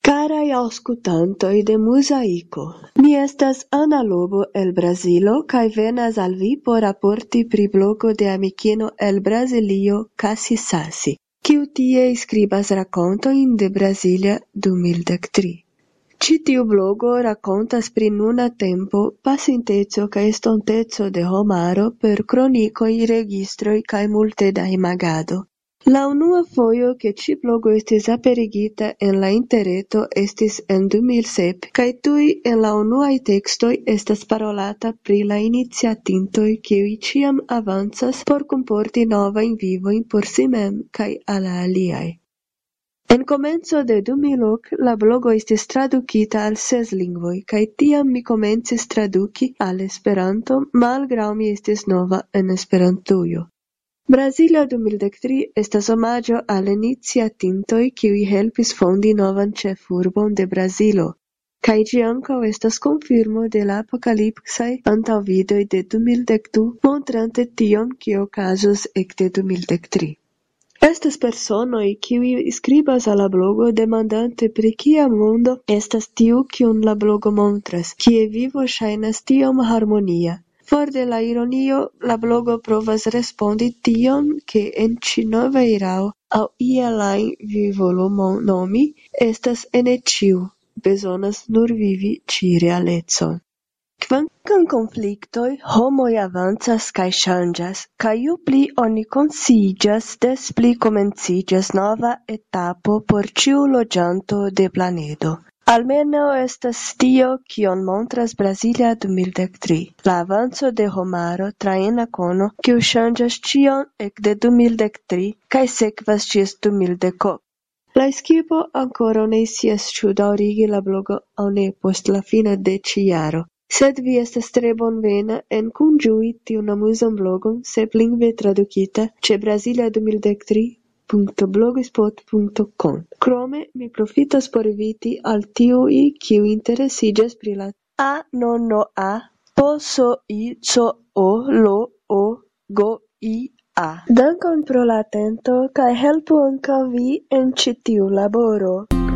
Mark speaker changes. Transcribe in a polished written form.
Speaker 1: Caraj aŭskultantoj de Muzaiko, mi estas Ana Lobo el Brazilo kaj venas al vi por raporti pri blogo de amikino el Brazilio Kasi Sasi, kiu tie skribas rakontojn de Brasilia 2013. Ĉi tiu blogo rakontas pri nuna tempo, pasinteco kaj estonteco de homaro per kronikoj, registroj kaj multe da imagado. La unua fojo ke ĉi blogo estis aperigita en la interreto estis en 2007 kaj tuj en la unuaj tekstoj estas parolata pri la iniciatintoj kiuj ĉiam avancas por kunporti novajn vivojn por si mem kaj al la aliaj. En komenco de 2008 la blogo estis tradukita al 6 lingvoj kaj tiam mi komencis traduki al Esperanto malgraŭ mi estis nova en Esperantujo. Brasilia 2013 estas omaĝo al iniciatintoj kiuj helpis fondi novan ĉefurbon de Brazilo, kaj ĝi ankaŭ estas konfirmo de la apokalipsaj antaŭvidoj de 2012 montrante tion kio okazos ekde 2013. Estas personoj kiuj skribas al la blogo demandante pri kia mondo estas tiu kiun la blogo montras, kie vivo ŝajnas tiom harmonia. For de la ironio, la blogo provas respondi tion, ke en ĉi nova erao aŭ iel ajn vi volu nomi, estas ene ĉiu, bezonas nur vivi ĉi realecon. Kvankam konfliktoj, homoj avancas kaj ŝanĝas, kaj ju pli oni konsciiĝas, des pli komenciĝas nova etapo por ĉiu loĝanto de planedo. Almenaŭ estas tio, kion montras Brasilia 2013, la avanco de homaro tra ena kono, kiu ŝanĝas ĉion ekde 2013 kaj sekvas ĝis 2010. La ekipo ankoraŭ ne scias ĉu daŭrigi la blogo aŭ ne post la fino de ĉi jaro. Sed vi estas tre bonvena en kunĝui tiun amuzan blogon seplingve tradukita ĉe Brasilia 2013.blogspot.com. Krome, mi profitas por inviti al tiuj, kiuj interesiĝas pri la a POSOICOLOGOIA. Dankon pro la atento kaj helpu ankaŭ vi en ĉi tiu laboro.